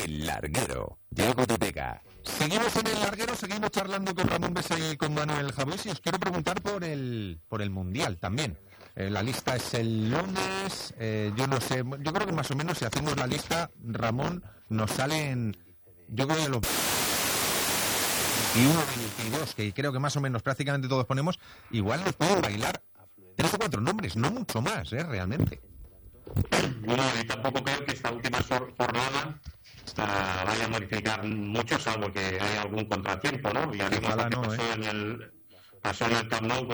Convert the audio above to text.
El Larguero, Diego de Vega. Seguimos en El Larguero, seguimos charlando con Ramón Besa y con Manuel Jabés y os quiero preguntar por el Mundial también. La lista es el lunes, yo no sé, yo creo que más o menos si hacemos la lista, Ramón, nos salen, yo creo que los 21, 22, que creo que más o menos prácticamente todos ponemos, igual nos pueden bailar 3 o 4 nombres, no mucho más, realmente. No, y tampoco creo que esta última jornada vaya a modificar mucho, salvo que haya algún contratiempo, ¿no? Ya vimos lo que pasó en el Camp Nou